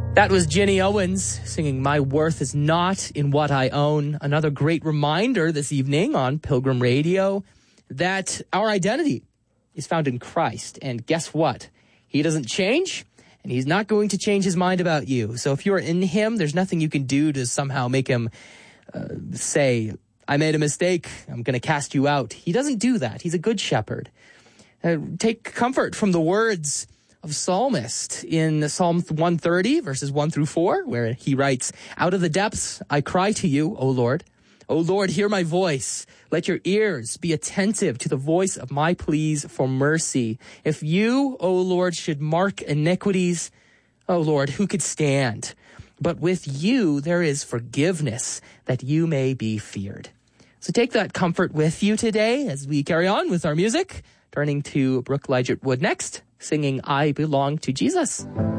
That was Jenny Owens singing My Worth Is Not in What I Own. Another great reminder this evening on Pilgrim Radio that our identity is found in Christ. And guess what? He doesn't change, and he's not going to change his mind about you. So if you're in him, there's nothing you can do to somehow make him say, I made a mistake, I'm going to cast you out. He doesn't do that. He's a good shepherd. Take comfort from the words of psalmist in Psalm 130, verses 1 through 4, where he writes, out of the depths I cry to you, O Lord. O Lord, hear my voice. Let your ears be attentive to the voice of my pleas for mercy. If you, O Lord, should mark iniquities, O Lord, who could stand? But with you there is forgiveness, that you may be feared. So take that comfort with you today as we carry on with our music, turning to Brooke Liget Wood next, singing I Belong to Jesus.